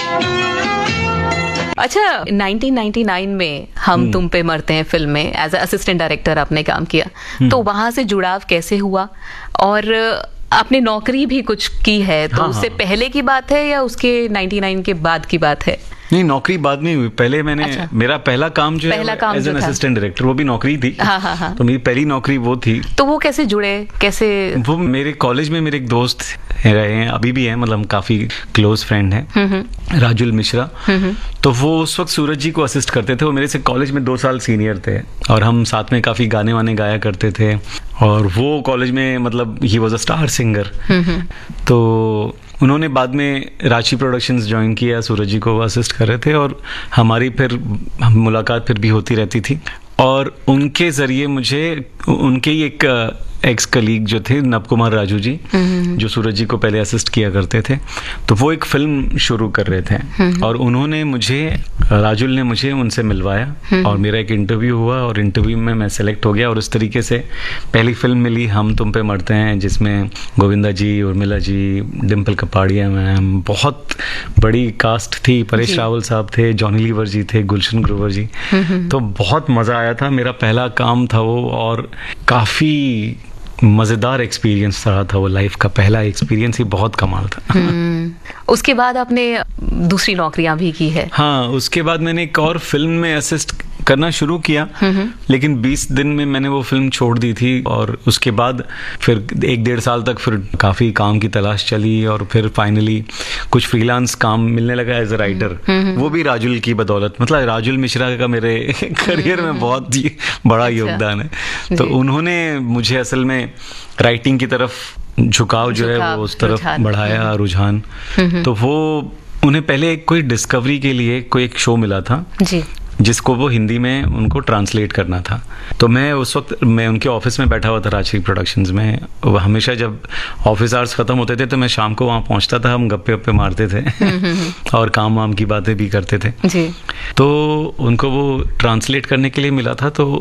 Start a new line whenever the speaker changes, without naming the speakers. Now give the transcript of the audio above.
अच्छा, 1999 में हम तुम पे मरते हैं फिल्म में एज असिस्टेंट डायरेक्टर आपने काम किया, तो वहां से जुड़ाव कैसे हुआ? और आपने नौकरी भी कुछ की है, तो उससे पहले की बात है या उसके 99 के बाद की बात है?
नहीं, नौकरी बाद में हुई। पहले मैंने मेरा पहला काम जो है एज एन असिस्टेंट डायरेक्टर, वो भी नौकरी थी।
हाँ।
तो मेरी पहली नौकरी वो थी।
तो वो कैसे जुड़े, कैसे?
वो मेरे कॉलेज में मेरे एक दोस्त रहे हैं, अभी भी हैं, मतलब काफी क्लोज फ्रेंड हैं, राजुल मिश्रा। तो वो उस वक्त सूरज जी को असिस्ट करते थे। वो मेरे से कॉलेज में 2 साल सीनियर थे और हम साथ में काफी गाने वाने गाया करते थे। और वो कॉलेज में मतलब he was a star singer. तो उन्होंने बाद में रांची प्रोडक्शंस ज्वाइन किया, सूरज जी को असिस्ट कर रहे थे और हमारी फिर मुलाकात फिर भी होती रहती थी। और उनके जरिए मुझे उनके ही एक एक्स कलीग जो थे नव कुमार राजू जी, जो सूरज जी को पहले असिस्ट किया करते थे, तो वो एक फिल्म शुरू कर रहे थे और उन्होंने मुझे, राजुल ने मुझे उनसे मिलवाया और मेरा एक इंटरव्यू हुआ और इंटरव्यू में मैं सेलेक्ट हो गया और उस तरीके से पहली फिल्म मिली हम तुम पे मरते हैं, जिसमें गोविंदा जी, उर्मिला जी, डिम्पल कपाड़िया मैम, बहुत बड़ी कास्ट थी, परेश रावल साहब थे, जॉनी लीवर जी थे, गुलशन ग्रोवर जी। तो बहुत मजा आया था, मेरा पहला काम था वो और काफी मजेदार एक्सपीरियंस रहा था वो। लाइफ का पहला एक्सपीरियंस ही बहुत कमाल था।
उसके बाद आपने दूसरी नौकरियां भी की है?
हाँ, उसके बाद मैंने एक और फिल्म में असिस्ट करना शुरू किया, लेकिन 20 दिन में मैंने वो फिल्म छोड़ दी थी। और उसके बाद फिर 1-1.5 साल तक फिर काफी काम की तलाश चली और फिर फाइनली कुछ फ्रीलांस काम मिलने लगा एज अ राइटर। वो भी राजुल की बदौलत, मतलब राजुल मिश्रा का मेरे करियर में बहुत ही बड़ा योगदान है। तो उन्होंने मुझे असल में राइटिंग की तरफ झुकाव जो है वो उस तरफ बढ़ाया, रुझान। तो वो उन्हें पहले कोई डिस्कवरी के लिए कोई एक शो मिला था जी, जिसको वो हिंदी में उनको ट्रांसलेट करना था। तो मैं उस वक्त मैं उनके ऑफिस में बैठा हुआ था रांची प्रोडक्शंस में। हमेशा जब ऑफिस आवर्स खत्म होते थे तो मैं शाम को वहाँ पहुँचता था, हम गप्पे वप्पे मारते थे और काम वाम की बातें भी करते थे जी। तो उनको वो ट्रांसलेट करने के लिए मिला था। तो